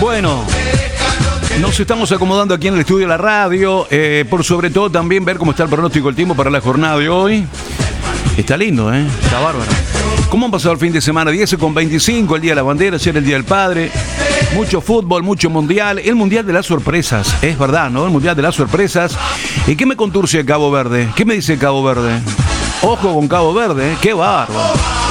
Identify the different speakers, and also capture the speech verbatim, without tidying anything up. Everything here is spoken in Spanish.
Speaker 1: Bueno, nos estamos acomodando aquí en el estudio de la radio, eh, por sobre todo también ver cómo está el pronóstico del tiempo para la jornada de hoy. Está lindo, ¿eh? Está bárbaro. ¿Cómo han pasado el fin de semana? diez con veinticinco, el Día de la Bandera, ayer el Día del Padre. Mucho fútbol, mucho mundial. El Mundial de las Sorpresas, es verdad, ¿no? El Mundial de las Sorpresas. ¿Y qué me conturce Cabo Verde? ¿Qué me dice Cabo Verde? Ojo con Cabo Verde, ¿eh? ¡Qué bárbaro!